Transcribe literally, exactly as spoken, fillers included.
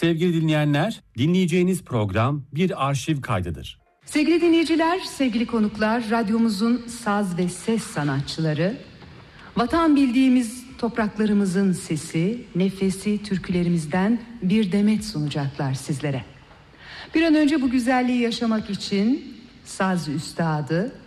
Sevgili dinleyenler, dinleyeceğiniz program bir arşiv kaydıdır. Sevgili dinleyiciler, sevgili konuklar, radyomuzun saz ve ses sanatçıları, vatan bildiğimiz topraklarımızın sesi, nefesi türkülerimizden bir demet sunacaklar sizlere. Bir an önce bu güzelliği yaşamak için saz üstadı,